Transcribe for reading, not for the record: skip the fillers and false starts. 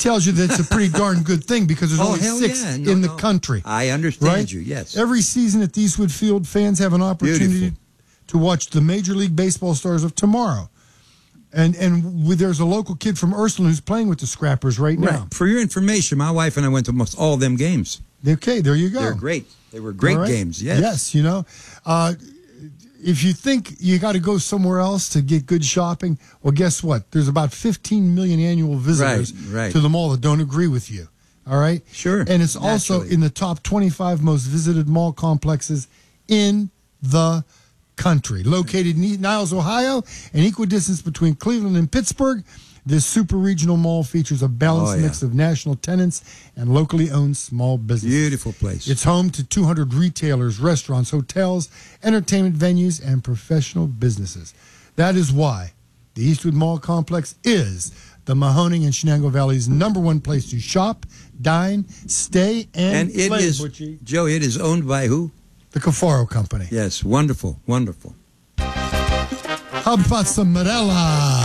tells you that it's a pretty darn good thing because there's only six in the country. I understand right? you, yes. Every season at the Eastwood Field, fans have an opportunity to watch the Major League Baseball stars of tomorrow. And there's a local kid from Ursuline who's playing with the Scrappers right now. Right. For your information, my wife and I went to almost all them games. Okay, there you go. They're great. They were great games, yes. Yes, you know. If you think you got to go somewhere else to get good shopping, well, guess what? There's about 15 million annual visitors to the mall that don't agree with you. All right? Sure. And it's also in the top 25 most visited mall complexes in the country. Located in Niles, Ohio, an equal distance between Cleveland and Pittsburgh, this super regional mall features a balanced mix of national tenants and locally owned small businesses. Beautiful place. It's home to 200 retailers, restaurants, hotels, entertainment venues, and professional businesses. That is why the Eastwood Mall Complex is the Mahoning and Shenango Valley's #1 place to shop, dine, stay, and it play, is, Butchie. Joe, it is owned by who? The Cafaro Company. Yes, wonderful, wonderful. How about some Morella?